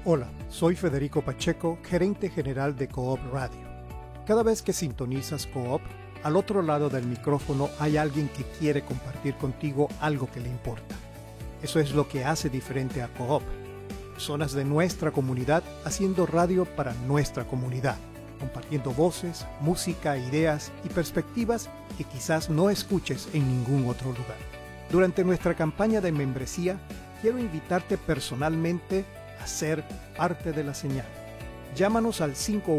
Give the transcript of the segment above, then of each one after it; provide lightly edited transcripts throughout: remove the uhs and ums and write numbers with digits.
Hola, soy Federico Pacheco, gerente general de Coop Radio. Cada vez que sintonizas Coop, al otro lado del micrófono hay alguien que quiere compartir contigo algo que le importa. Eso es lo que hace diferente a Coop. Personas de nuestra comunidad haciendo radio para nuestra comunidad, compartiendo voces, música, ideas y perspectivas que quizás no escuches en ningún otro lugar. Durante nuestra campaña de membresía, quiero invitarte personalmente a ser parte de la señal. Llámanos al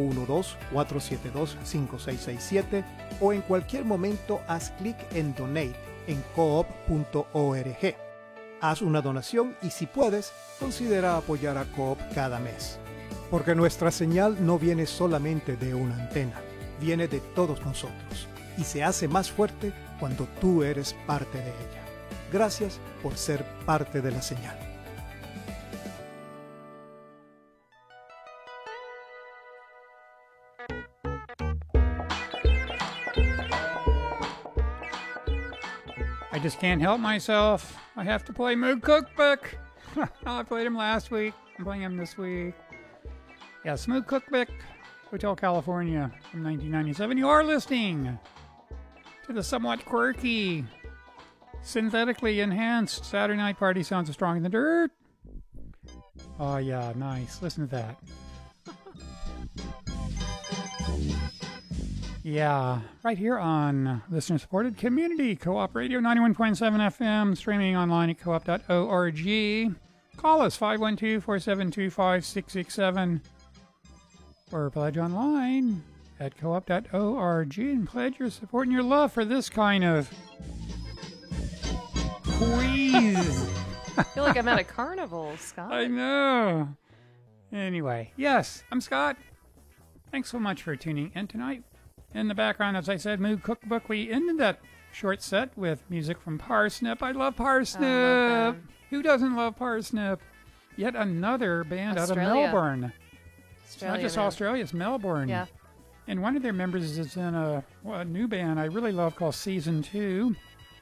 512-472-5667 o en cualquier momento haz clic en Donate en coop.org. Haz una donación y si puedes, considera apoyar a Coop cada mes. Porque nuestra señal no viene solamente de una antena, viene de todos nosotros y se hace más fuerte cuando tú eres parte de ella. Gracias por ser parte de la señal. I just can't help myself. I have to play Mood Cookbook. I played him last week. I'm playing him this week. Yes, Mood Cookbook, Hotel California from 1997. You are listening to the somewhat quirky, synthetically enhanced Saturday Night Party Sounds of Strong in the Dirt. Oh, yeah, nice. Listen to that. Yeah, right here on listener-supported Community Co-op Radio 91.7 FM, streaming online at coop.org. Call us 512-472-5667 or pledge online at coop.org and pledge your support and your love for this kind of quiz. I feel like I'm at a carnival, Scott. I know. Anyway, yes, I'm Scott. Thanks so much for tuning in tonight. In the background, as I said, Mood Cookbook. We ended that short set with music from Parsnip. I love Parsnip. I love them. Who doesn't love Parsnip? Yet another band Australia. out of Melbourne. It's not Australia, just man. Australia, it's Melbourne. Yeah. And one of their members is in a new band I really love called Season 2.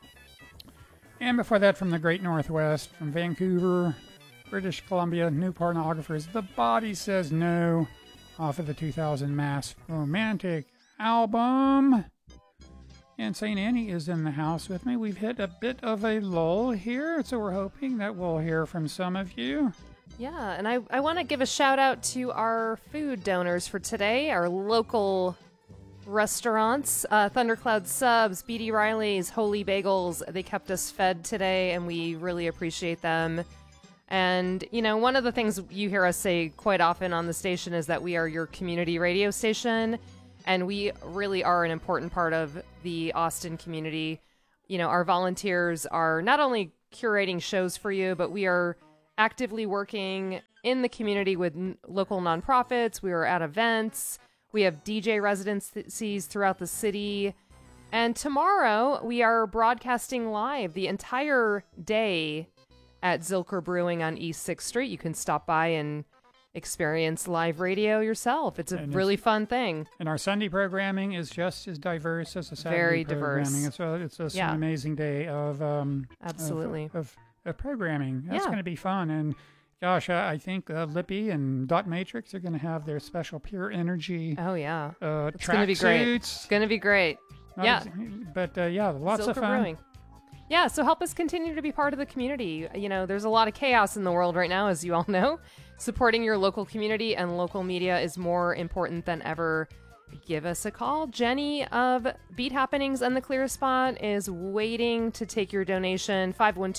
And before that, from the Great Northwest, from Vancouver, British Columbia, New Pornographers, The Body Says No, off of the 2000 Mass Romantic album. And St. Annie is in the house with me. We've hit a bit of a lull here, so we're hoping that we'll hear from some of you. Yeah, and I want to give a shout out to our food donors for today, our local restaurants, Thundercloud Subs, B.D. Riley's, Holy Bagels. They kept us fed today, and we really appreciate them. And, you know, one of the things you hear us say quite often on the station is that we are your community radio station, and we really are an important part of the Austin community. You know, our volunteers are not only curating shows for you, but we are actively working in the community with local nonprofits. We are at events. We have DJ residencies throughout the city. And tomorrow we are broadcasting live the entire day at Zilker Brewing on East 6th Street. You can stop by and experience live radio yourself. It's a really fun thing. And our Sunday programming is just as diverse as the Saturday Very programming. diverse. It's just an amazing day of absolutely of programming. That's Yeah. going to be fun. And gosh, I think Lippy and Dot Matrix are going to have their special Pure Energy. Oh yeah, it's going to be great. Suits. It's going to be great. Yeah, but lots of Zilker fun. Brewing. Yeah, so help us continue to be part of the community. You know, there's a lot of chaos in the world right now, as you all know. Supporting your local community and local media is more important than ever. Give us a call. Jenny of Beat Happenings and The Clear Spot is waiting to take your donation,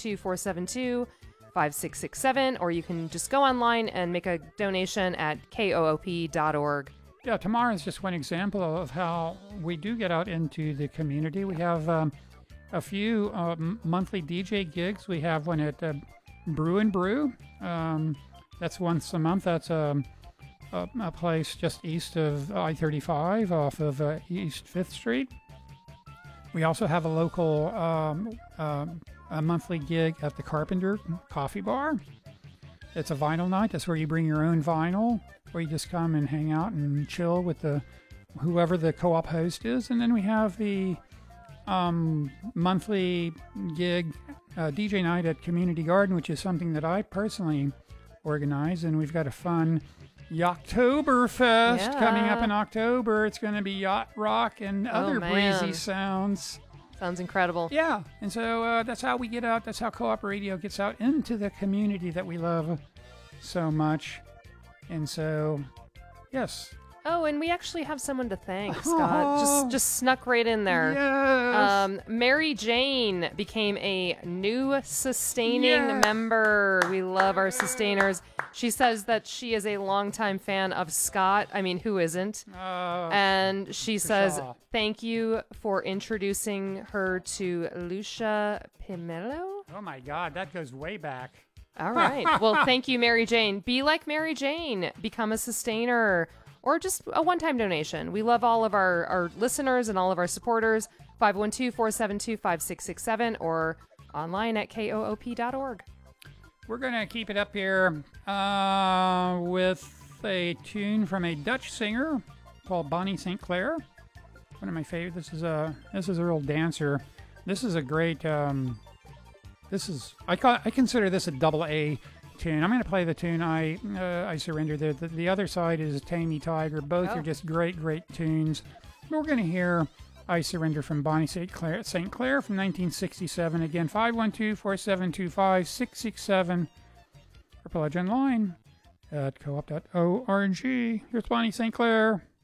512-472-5667, or you can just go online and make a donation at koop.org. Yeah, tomorrow is just one example of how we do get out into the community. We have a few monthly DJ gigs. We have one at Brew and Brew. That's once a month. That's a place just east of I-35 off of East 5th Street. We also have a local a monthly gig at the Carpenter Coffee Bar. It's a vinyl night. That's where you bring your own vinyl, where you just come and hang out and chill with whoever the co-op host is. And then we have the monthly gig DJ night at Community Garden, which is something that I personally organized, and we've got a fun Yachttoberfest coming up in October. It's going to be yacht rock and other breezy sounds. Sounds incredible. Yeah, and so that's how we get out. That's how Co-op Radio gets out into the community that we love so much. And so, yes. Oh, and we actually have someone to thank, Scott. Just snuck right in there. Yes. Mary Jane became a new sustaining member. We love our sustainers. She says that she is a longtime fan of Scott. I mean, who isn't? And she says, thank you for introducing her to Lucia Pimelo. Oh, my God. That goes way back. All right. Well, thank you, Mary Jane. Be like Mary Jane. Become a sustainer. Or just a one-time donation. We love all of our listeners and all of our supporters. 512-472-5667 or online at koop.org. We're going to keep it up here with a tune from a Dutch singer called Bonnie St. Clair. One of my favorite. This is a real dancer. This is a great. I consider this a double A tune. I'm going to play the tune I Surrender. The other side is Tame Me Tiger. Both are just great tunes. We're going to hear I Surrender from Bonnie St. Clair from 1967. Again, 512-4725-667. Or pledge online at coop.org. Here's Bonnie St. Clair.